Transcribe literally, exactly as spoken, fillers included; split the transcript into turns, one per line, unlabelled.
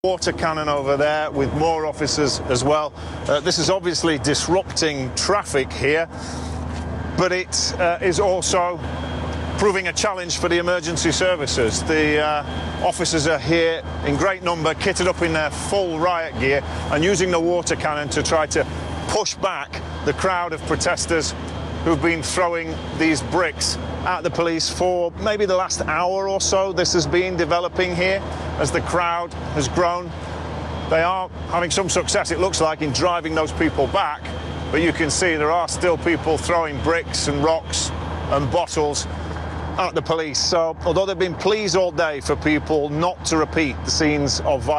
Water cannon over there with more officers as well. Uh, this is obviously disrupting traffic here, but it uh, is also proving a challenge for the emergency services. The uh, officers are here in great number, kitted up in their full riot gear and using the water cannon to try to push back the crowd of protesters who've been throwing these bricks at the police for maybe the last hour or so. This has been developing here as the crowd has grown. They are having some success, it looks like, in driving those people back, but you can see there are still people throwing bricks and rocks and bottles at the police. So although they've been pleas all day for people not to repeat the scenes of violence,